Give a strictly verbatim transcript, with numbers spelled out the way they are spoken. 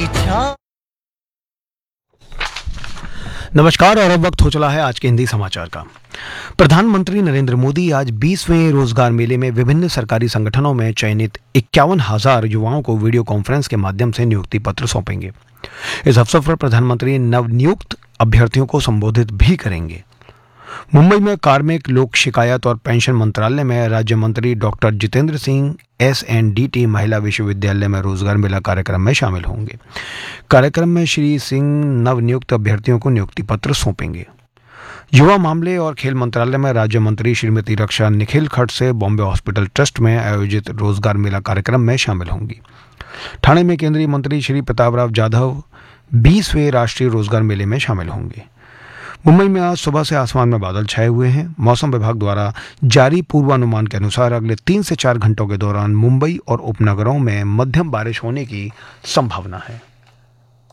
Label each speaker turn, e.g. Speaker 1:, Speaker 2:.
Speaker 1: इच्छा।
Speaker 2: नमस्कार और अब वक्त हो चला है आज के हिंदी समाचार का। प्रधानमंत्री नरेंद्र मोदी आज बीसवें रोजगार मेले में विभिन्न सरकारी संगठनों में चयनित इक्यावन हजार युवाओं को वीडियो कॉन्फ्रेंस के माध्यम से नियुक्ति पत्र सौंपेंगे। इस अवसर पर प्रधानमंत्री नवनियुक्त अभ्यर्थियों को संबोधित भी करेंगे। मुंबई में कार्मिक लोक शिकायत और पेंशन मंत्रालय में राज्य मंत्री doctor Jitendra Singh S N D T महिला विश्वविद्यालय में रोजगार मेला कार्यक्रम में शामिल होंगे। कार्यक्रम में श्री सिंह नवनियुक्त अभ्यर्थियों को नियुक्ति पत्र सौंपेंगे। युवा मामले और खेल मंत्रालय में राज्य मंत्री श्रीमती रक्षा निखिल खट से बॉम्बे हॉस्पिटल ट्रस्ट में आयोजित रोजगार मेला कार्यक्रम में शामिल होंगी। ठाणे में केंद्रीय मंत्री श्री प्रतापराव जाधव बीसवें राष्ट्रीय रोजगार मेले में शामिल होंगे। मुंबई में आज सुबह से आसमान में बादल छाए हुए हैं। मौसम विभाग द्वारा जारी पूर्वानुमान के अनुसार अगले तीन से चार घंटों के दौरान मुंबई और उपनगरों में मध्यम बारिश होने की संभावना है।